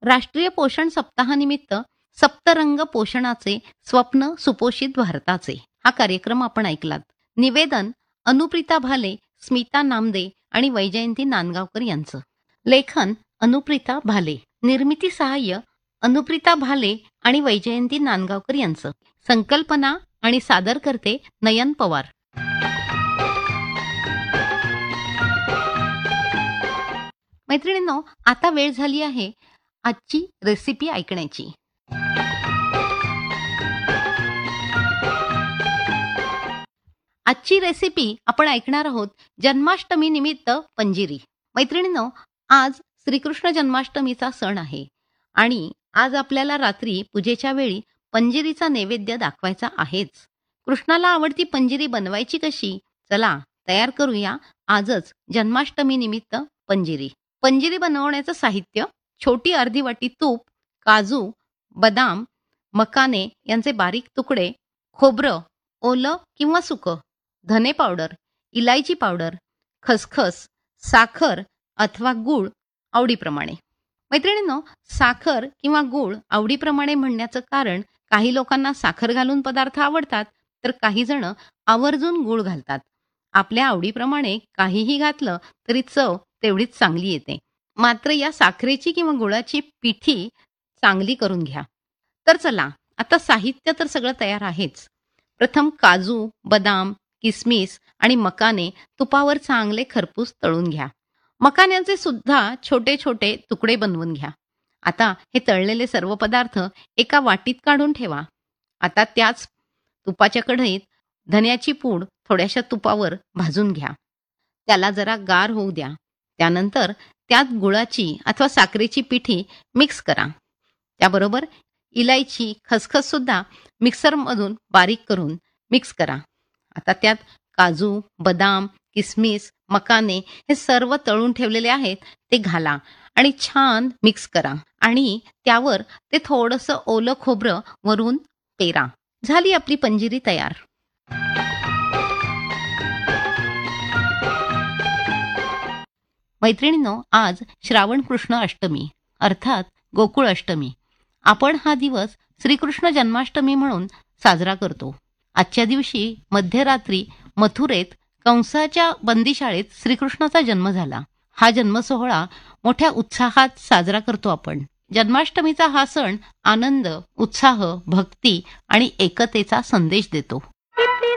राष्ट्रीय पोषण सप्ताहानिमित्त सप्तरंग पोषणाचे स्वप्न सुपोषित भारताचे हा कार्यक्रम आपण ऐकलात. निवेदन अनुप्रिता भाले, स्मिता नामदे आणि वैजयंती नांदगावकर यांचं. लेखन अनुप्रिता भाले. निर्मिती सहाय्य अनुप्रिता भाले आणि वैजयंती नांदगावकर यांचं. संकल्पना आणि सादर करते नयन पवार. मैत्रिणींनो, आता वेळ झाली आहे आजची रेसिपी ऐकण्याची. आजची रेसिपी आपण ऐकणार आहोत जन्माष्टमी निमित्त पंजिरी. मैत्रिणींनो, आज श्रीकृष्ण जन्माष्टमीचा सण आहे आणि आज आपल्याला रात्री पूजेच्या वेळी पंजिरीचा नैवेद्य दाखवायचा आहेच. कृष्णाला आवडती पंजिरी बनवायची कशी? चला तयार करूया आजच जन्माष्टमी निमित्त पंजिरी. पंजिरी बनवण्याचं साहित्य: छोटी अर्धी वाटी तूप, काजू, बदाम, मकाने यांचे बारीक तुकडे, खोबरं ओलं किंवा सुकं, धने पावडर, इलायची पावडर, खसखस, साखर अथवा गूळ आवडीप्रमाणे. मैत्रिणींनो, साखर किंवा गूळ आवडीप्रमाणे म्हणण्याचं कारण काही लोकांना साखर घालून पदार्थ आवडतात तर काही जण आवर्जून गूळ घालतात. आपल्या आवडीप्रमाणे काहीही घातलं तरी चव तेवढीच चांगली येते. मात्र या साखरेची किंवा गुळाची पिठी चांगली करून घ्या. तर चला, आता साहित्य तर सगळं तयार आहेच. प्रथम काजू, बदाम, किसमिस आणि मकाने तुपावर चांगले खरपूस तळून घ्या. मकान्यांचे सुद्धा छोटे छोटे तुकडे बनवून घ्या. आता हे तळलेले सर्व पदार्थ एका वाटीत काढून ठेवा. आता त्याच तुपाच्या कढईत धन्याची पूड थोड्याशा तुपावर भाजून घ्या. त्याला जरा गार होऊ द्या. त्यानंतर त्यात गुळाची अथवा साखरेची पिठी मिक्स करा. त्याबरोबर इलायची, खसखस सुद्धा मिक्सरमधून बारीक करून मिक्स करा. आता त्यात काजू, बदाम, किसमिस, मकाने हे सर्व तळून ठेवलेले आहेत ते घाला आणि छान मिक्स करा आणि त्यावर ते थोडंसं ओलं खोबरं वरून पेरा. झाली आपली पंजिरी तयार. मैत्रिणींनो, आज श्रावण कृष्ण अष्टमी अर्थात गोकुळ अष्टमी. आपण हा दिवस श्रीकृष्ण जन्माष्टमी म्हणून साजरा करतो. आजच्या दिवशी मध्यरात्री मथुरेत कंसाच्या बंदीशाळेत श्रीकृष्णाचा जन्म झाला. हा जन्मसोहळा मोठ्या उत्साहात साजरा करतो आपण. जन्माष्टमीचा हा सण आनंद, उत्साह, भक्ती आणि एकतेचा संदेश देतो.